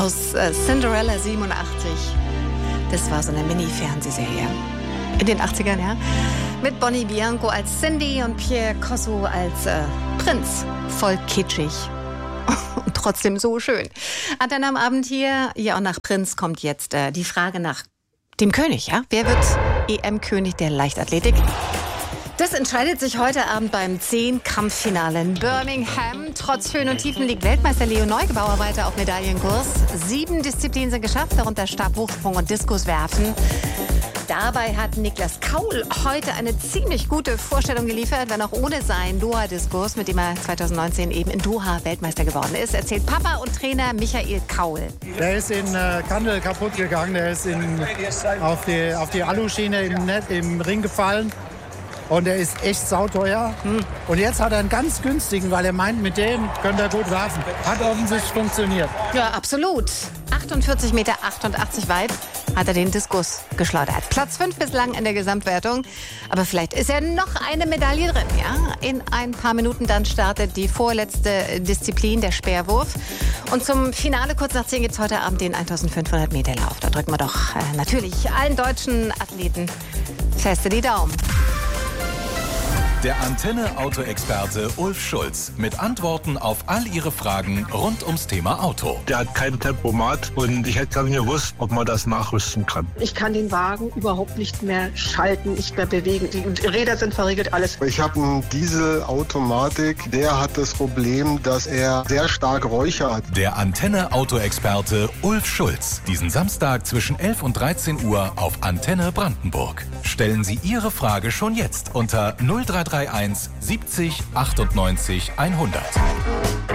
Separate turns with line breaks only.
Aus Cinderella 87. Das war so eine Mini-Fernsehserie. In den 80ern, ja. Mit Bonnie Bianco als Cindy und Pierre Cosso als Prinz. Voll kitschig. Und trotzdem so schön. Dann am Abend hier auch nach Prinz kommt jetzt die Frage nach dem König, ja? Wer wird EM-König der Leichtathletik? Das entscheidet sich heute Abend beim 10-Kampffinale in Birmingham. Trotz Höhen und Tiefen liegt Weltmeister Leo Neugebauer weiter auf Medaillenkurs. 7 Disziplinen sind geschafft, darunter Stabhochsprung und Diskuswerfen. Dabei hat Niklas Kaul heute eine ziemlich gute Vorstellung geliefert, wenn auch ohne seinen Doha-Diskurs, mit dem er 2019 eben in Doha Weltmeister geworden ist, erzählt Papa und Trainer Michael Kaul.
Der ist in Kandel kaputt gegangen, der ist auf die Aluschiene im Ring gefallen. Und der ist echt sauteuer. Und jetzt hat er einen ganz günstigen, weil er meint, mit dem könnte er gut werfen. Hat offensichtlich funktioniert.
Ja, absolut. 48,88 Meter weit hat er den Diskus geschleudert. Platz 5 bislang in der Gesamtwertung. Aber vielleicht ist ja noch eine Medaille drin. Ja? In ein paar Minuten dann startet die vorletzte Disziplin, der Speerwurf. Und zum Finale kurz nach 10 gibt es heute Abend den 1500 Meter Lauf. Da drücken wir doch natürlich allen deutschen Athleten feste die Daumen.
Der Antenne-Auto-Experte Ulf Schulz mit Antworten auf all Ihre Fragen rund ums Thema Auto.
Der hat kein Tempomat und ich hätte gar nicht gewusst, ob man das nachrüsten kann.
Ich kann den Wagen überhaupt nicht mehr schalten, nicht mehr bewegen. Die Räder sind verriegelt, alles.
Ich habe einen Dieselautomatik, der hat das Problem, dass er sehr stark Räucher hat.
Der Antenne-Auto-Experte Ulf Schulz. Diesen Samstag zwischen 11 und 13 Uhr auf Antenne Brandenburg. Stellen Sie Ihre Frage schon jetzt unter 0331 70 98 100.